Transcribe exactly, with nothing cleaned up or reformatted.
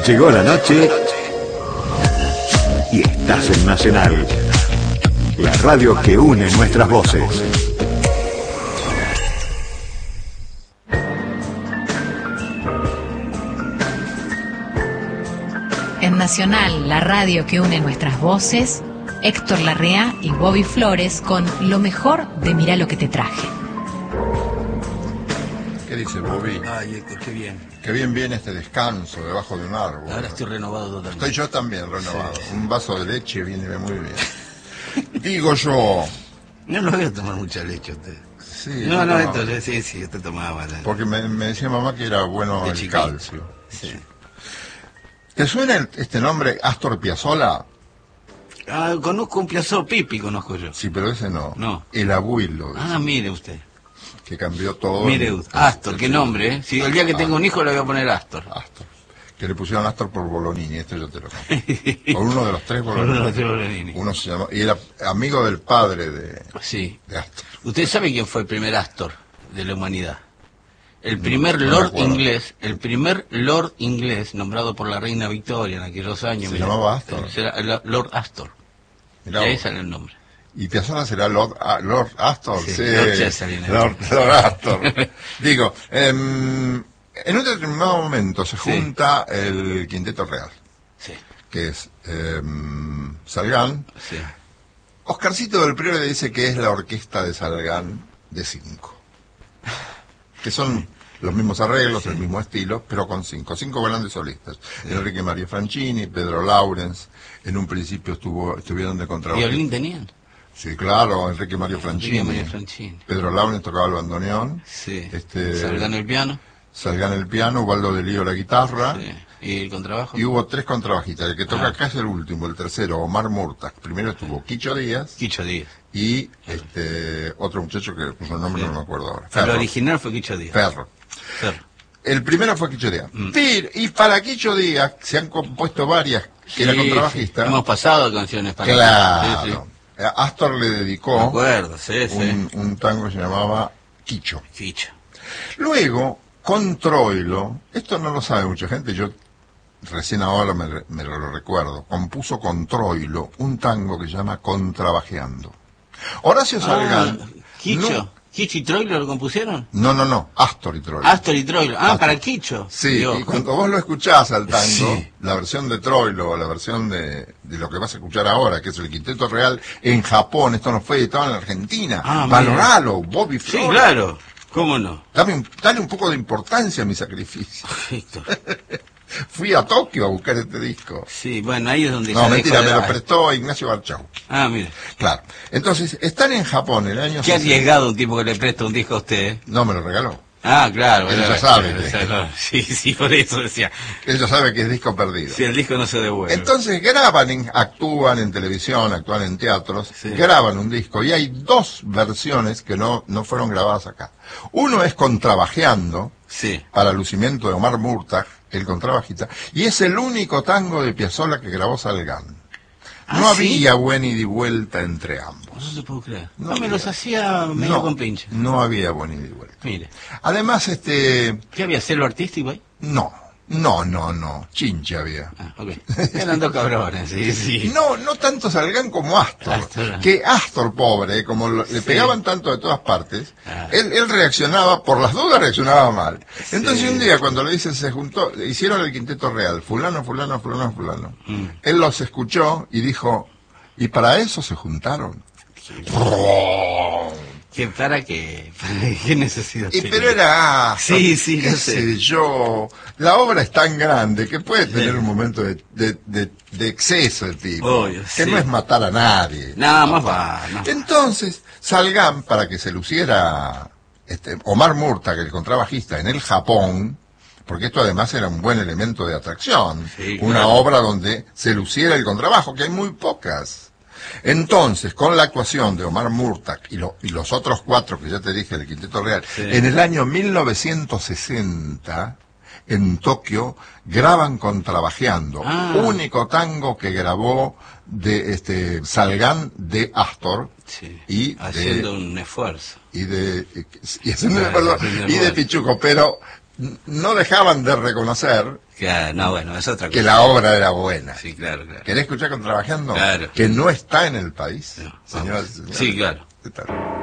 Llegó la noche y estás en Nacional, la radio que une nuestras voces. En Nacional, la radio que une nuestras voces, Héctor Larrea y Bobby Flores con lo mejor de Mirá lo que te traje. ¿Qué dice Bobby? Ay, Héctor, qué bien. Qué bien viene este descanso debajo de un árbol. Ahora estoy renovado totalmente. Estoy yo también renovado. Sí. Un vaso de leche viene muy bien. Digo yo... No lo voy a tomar mucha leche usted. Sí, no, no, no, entonces sí, sí, usted tomaba la... Porque me, me decía mamá que era bueno de el chiquito. calcio. Sí. ¿Te suena el- este nombre, Astor Piazzolla? Ah, conozco un Piazzo Pipi, conozco yo. Sí, pero ese no. No. El abuelo, dice, Ah, mire usted. que cambió todo. Mire en- usted. Astor, qué nombre, ¿eh? Si el día que tengo un hijo le voy a poner Astor. Astor. Que le pusieron Astor por Bolonini, esto yo te lo conté. Por uno de los tres Por uno de los tres Bolonini. Bolonini. Uno se llama... Y era amigo del padre de, Sí. de Astor. ¿Usted sabe quién fue el primer Astor de la humanidad? El primer no me Lord acuerdo. inglés, el primer Lord inglés nombrado por la reina Victoria en aquellos años. ¿Se mira, llamaba Astor? Será el Lord Astor. Mirá De ahí vos. sale el nombre. ¿Y Piazzolla será Lord, ah, Lord Astor? Sí, Sí, Lord Cesarine. Lord, Lord Astor. Digo, em, en un determinado momento se Sí. junta el Quinteto Real, Sí, que es em, Salgán. sí. Oscarcito del Priore dice que es la orquesta de Salgán de cinco. Que son los mismos arreglos, el mismo estilo, pero con cinco. Cinco grandes solistas. Enrique María Franchini, Pedro Laurens. En un principio estuvo estuvieron de contrabajista. ¿Violín tenían? Sí, claro, Enrique Mario Franchini. Enrique María Franchini. Pedro Laurens tocaba el bandoneón. Sí. Este, Salgan el piano. Salgán el piano, Ubaldo de Lío la guitarra. Sí. ¿Y el contrabajo? Y hubo tres contrabajistas. El que toca Ah. acá es el último, el tercero, Omar Murtas. Primero estuvo Quicho Díaz Quicho Díaz. y este otro muchacho que puso el nombre, Sí. no me acuerdo ahora. El Ferro. original fue Quicho Díaz. Ferro. Ferro. El primero fue Quicho Díaz. Mm. Pero- y para Quicho Díaz se han compuesto varias, que era Sí, contrabajista. sí. Hemos pasado canciones para Claro. Sí, sí. Astor le Me dedicó acuerdo, sí, sí. un, un tango que se llamaba Quicho. Quicho. Luego, con Troilo, esto no lo sabe mucha gente, yo recién ahora me, me lo recuerdo, compuso con Troilo un tango que se llama Contrabajeando. Horacio Salgán... Ah, Quicho. No, ¿Quicho y Troilo lo compusieron? no, no, no, Astor y Troilo. Astor y Troilo. Ah, Astor. para Quicho. Sí, Dios. y cuando vos lo escuchás al tango, Sí. la versión de Troilo, o la versión de, de lo que vas a escuchar ahora, que es el Quinteto Real, en Japón, esto no fue editado en Argentina. Ah, mira. Valoralo, Bobby Sí, Flores. claro. ¿Cómo no? Dame un, dale un poco de importancia a mi sacrificio. Héctor. Fui a Tokio a buscar este disco. Sí, bueno, ahí es donde No, ya mentira, dejó me de- lo prestó Ignacio Barchau. Ah, mire. Claro. Entonces, están en Japón el año Qué sesenta. arriesgado un tipo que le presta un disco a usted, ¿eh? No, me lo regaló. Ah, claro. Él bueno, ya sabe bueno, que- claro. Sí, sí, por eso decía. Él ya sabe que es disco perdido. Si el disco no se devuelve. Entonces graban, en- actúan en televisión, actúan en teatros, Sí. graban un disco y hay dos versiones que no, no fueron grabadas acá. Uno es Contrabajeando, Sí. para lucimiento de Omar Murtag, el contrabajista, y es el único tango de Piazzolla que grabó Salgán. No ¿Ah, sí? había buen ida y vuelta entre ambos. No se puedo creer. No No, me había. los hacía medio No, con pinche. no había buen ida y vuelta. Mire. Además, este, ¿Qué había? ¿Celo artístico ahí? no, no, no, no, chinche había. Ah, ok. Eran dos cabrones, sí, sí. No, no tanto Salgán como Astor. Astor. Que Astor, pobre, como lo- le Sí. pegaban tanto de todas partes, Ah. él, él reaccionaba, por las dudas reaccionaba mal. Entonces Sí. un día cuando le dicen se juntó, hicieron el Quinteto Real, fulano, fulano, fulano, fulano. Mm. Él los escuchó y dijo, ¿y para eso se juntaron? ¿Qué, ¿Para qué? ¿Para qué necesidad Y tenía? pero era Astor, Sí, sí, qué no sé. sé yo, la obra es tan grande que puede tener Sí. un momento de, de, de- de exceso el tipo, Obvio, que sí. no es matar a nadie. Nada más va. No. Entonces, Salgán, para que se luciera este, Omar Murtag, el contrabajista, en el Japón, porque esto además era un buen elemento de atracción, Sí, una claro. obra donde se luciera el contrabajo, que hay muy pocas. Entonces, con la actuación de Omar Murtag y, lo- y los otros cuatro que ya te dije del Quinteto Real, Sí. en el año mil novecientos sesenta, en Tokio, graban Contrabajeando, Ah. único tango que grabó de este Salgán de Astor Sí. y de, Haciendo un esfuerzo. y de y, haciendo- Claro, perdón, haciendo y de esfuerzo. Pichuco, pero no dejaban de reconocer Claro, no, bueno, es otra cosa. que la obra era buena. Sí, claro, claro. ¿Querés escuchar Contrabajando? Claro. Que no está en el país, No, señoras y señores. Sí, claro. ¿Qué tal?